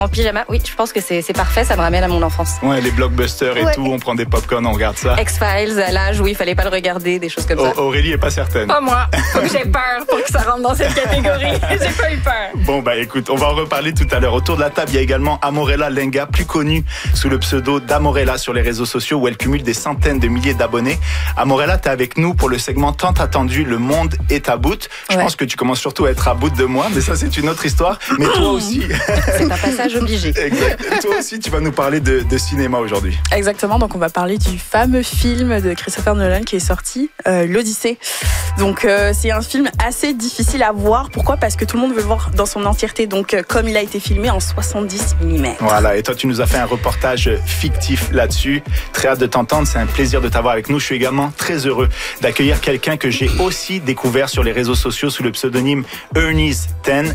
En pyjama, oui, je pense que c'est parfait, ça me ramène à mon enfance. Ouais, les blockbusters et tout, on prend des popcorn, on regarde ça. X-Files, à l'âge où il fallait pas le regarder, des choses comme ça. Aurélie est pas certaine. Pas moi, faut que j'ai peur pour que ça rentre dans cette catégorie. J'ai pas eu peur. Bon, écoute, on va en reparler tout à l'heure. Autour de la table, il y a également Amorella Lenga, plus connue sous le pseudo d'Amorella sur les réseaux sociaux où elle cumule des centaines de milliers d'abonnés. Amorella, t'es avec nous pour le segment tant attendu, Le Monde est à bout. Je pense que tu commences surtout à être à bout de moi, mais ça, c'est une autre histoire. Mais toi aussi. C'est un passage obligé. Exact. Toi aussi, tu vas nous parler de cinéma aujourd'hui. Exactement, donc on va parler du fameux film de Christopher Nolan qui est sorti, l'Odyssée. Donc c'est un film assez difficile à voir. Pourquoi ? Parce que tout le monde veut le voir dans son entièreté. Donc comme il a été filmé en 70 mm. Voilà, et toi tu nous as fait un reportage fictif là-dessus. Très hâte de t'entendre, c'est un plaisir de t'avoir avec nous. Je suis également très heureux d'accueillir quelqu'un que j'ai aussi découvert sur les réseaux sociaux sous le pseudonyme Ernest Ten.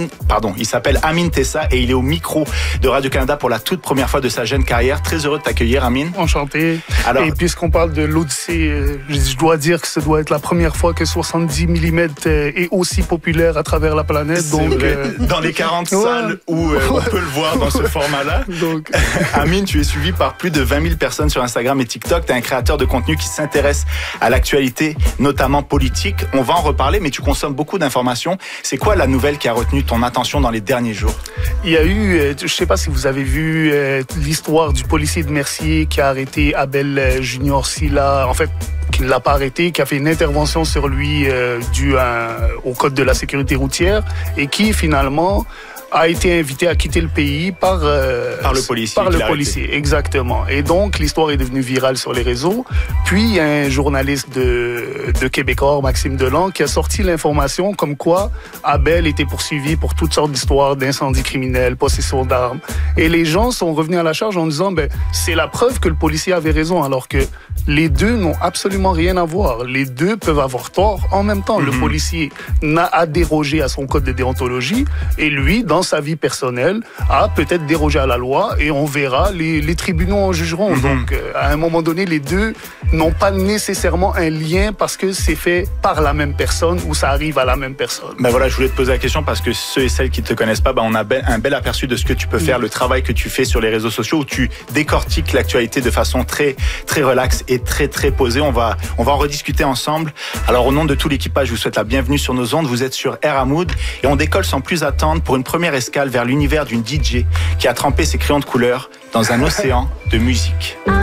Il s'appelle Amin Tessa et il est au micro de Radio-Canada pour la toute première fois de sa jeune carrière. Très heureux de t'accueillir, Amin. Enchanté. Alors, et puisqu'on parle de l'Odyssée, je dois dire que ce doit être la première fois que 70 mm est aussi populaire à travers la planète. Donc, dans les 40 salles où on peut le voir dans ce format-là. Donc... Amin, tu es suivi par plus de 20 000 personnes sur Instagram et TikTok. Tu es un créateur de contenu qui s'intéresse à l'actualité, notamment politique. On va en reparler, mais tu consommes beaucoup d'informations. C'est quoi la nouvelle qui a retenu ton attention dans les derniers jours ? Il y a eu, je ne sais pas si vous avez vu l'histoire du policier de Mercier qui a arrêté Abel Junior Silla, en fait, qui ne l'a pas arrêté, qui a fait une intervention sur lui due au code de la sécurité routière et qui finalement a été invité à quitter le pays par le policier. Par le policier, exactement. Et donc, l'histoire est devenue virale sur les réseaux. Puis, il y a un journaliste de Québécois, Maxime Delan, qui a sorti l'information comme quoi Abel était poursuivi pour toutes sortes d'histoires d'incendies criminels, possession d'armes. Et les gens sont revenus à la charge en disant, c'est la preuve que le policier avait raison, alors que les deux n'ont absolument rien à voir. Les deux peuvent avoir tort en même temps. Le policier a dérogé à son code de déontologie et lui, dans sa vie personnelle, a peut-être dérogé à la loi et on verra, les tribunaux en jugeront. Donc, à un moment donné, les deux n'ont pas nécessairement un lien parce que c'est fait par la même personne ou ça arrive à la même personne. Voilà, je voulais te poser la question parce que ceux et celles qui ne te connaissent pas, on a un bel aperçu de ce que tu peux faire, le travail que tu fais sur les réseaux sociaux où tu décortiques l'actualité de façon très, très relaxe et très, très posée. On va en rediscuter ensemble. Alors, au nom de tout l'équipage, je vous souhaite la bienvenue sur nos ondes. Vous êtes sur Air Hamoud et on décolle sans plus attendre pour une première escale vers l'univers d'une DJ qui a trempé ses crayons de couleur dans un océan de musique.